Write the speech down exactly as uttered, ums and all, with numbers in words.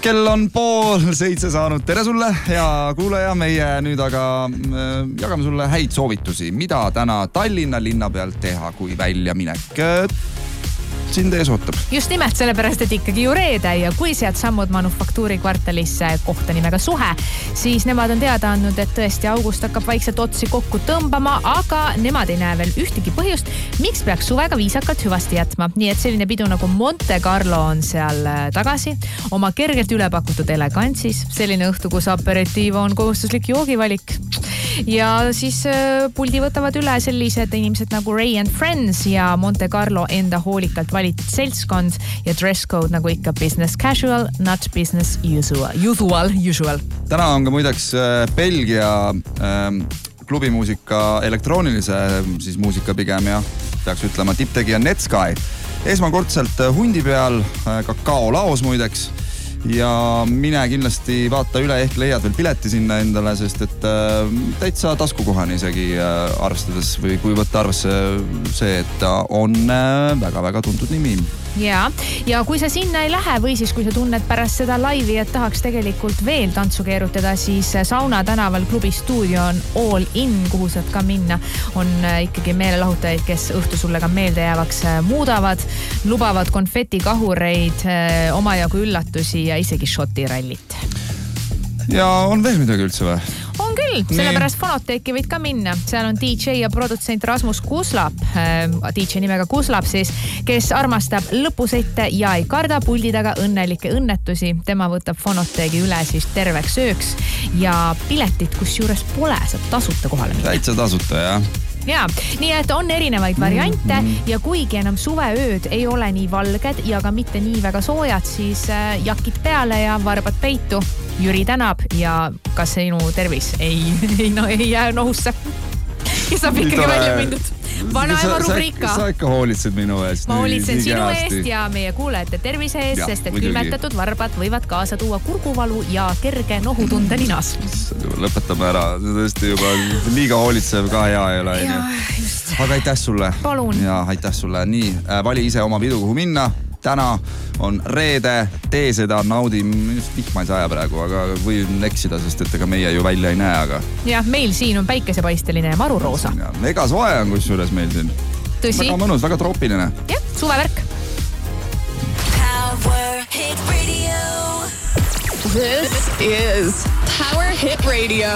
kell on pool seitse saanud. Tere sulle, hea kuulaja. Meie nüüd aga jagame sulle häid soovitusi, mida täna Tallinna linna pealt teha, kui väljaminek sind ees ootab. Just nimelt, sellepärast, et ikkagi ju reede ja kui sealt sammud Manufaktuuri kvartalisse kohta nimega Suhe, siis nemad on teada andnud, et tõesti august hakkab vaikselt otsi kokku tõmbama, aga nemad ei näe veel ühtegi põhjust, miks peaks suvega viisakalt hüvasti jätma. Nii et selline pidu nagu Monte Carlo on seal tagasi, oma kergelt ülepakutud elegantsis, selline õhtu, kus aperitiiv on kohustuslik joogivalik. Ja siis puldi võtavad üle sellised inimesed nagu Ray and Friends ja Monte Carlo enda hoolikalt valitud seltskond ja dress code nagu ikka business casual, not business usual. Usual, usual. Täna on ka muideks Belgia ähm, klubimuusika, elektroonilise siis muusika pigem ja peaks ütlema tipptegija Netsky. Esmakordselt hundi peal, kakao laos muideks. Ja mine kindlasti vaata üle, ehk leiad veel pileti sinna endale, sest et äh, täitsa taskukohani isegi äh, arvestades või kui võtta arvesse see, et ta on väga-väga äh, tuntud nimi. Ja, ja kui sa sinna ei lähe või siis kui sa tunned pärast seda laivi, et tahaks tegelikult veel tantsu keerutada, siis Sauna tänaval klubi stuudio on all in, kuhu saad ka minna. On ikkagi meelelahutajaid, kes õhtu sulle ka meelde jäävaks muudavad, lubavad konfetikahureid, omajagu üllatusi ja isegi shotirallit. Ja on veel midagi üldse või? On küll, sellepärast Fonoteeki võid ka minna. Seal on D J ja produtsent Rasmus Kuslap, D J nimega Kuslap siis, kes armastab lõpusette ja ei karda puldi taga õnnelikke õnnetusi. Tema võtab Fonoteegi üle siis terveks ööks ja piletit, kus juures pole, saab tasuta kohale minna. Täitsa tasuta, jah. Ja, nii et on erinevaid variante ja kuigi enam suveööd ei ole nii valged ja ka mitte nii väga soojad, siis jakid peale ja varbad peitu. Jüri tänab ja kas sinu tervis ei, ei, no, ei jää nohusse. Ja saab ikkagi välja mindud. Vanaema rubriika. Sa ikka hoolitsed minu eest. Ma hoolitsen sinu eest ja meie kuulajate tervise eest, ja, sest et külmetatud varbad võivad kaasa tuua kurguvalu ja kerge nohutunde ninas. Lõpetame ära. Tõesti juba liiga hoolitsev ka hea ei ole. Ja, just. Aga aitäh sulle. Palun. Ja aitäh sulle. Nii, vali ise oma pidu, kuhu minna. Täna on reede, tee seda, naudi, just vihma ei saa praegu, aga võin eksida, sest et ega meie ju välja ei näe, aga... Jah, meil siin on päikesepaisteline ja maruroosa. Ega soe on kusjuures meil siin. Tõsi. Väga mõnus, väga troopiline. Jah, suvevärk. Power Hit Radio. This is Power Hit Radio.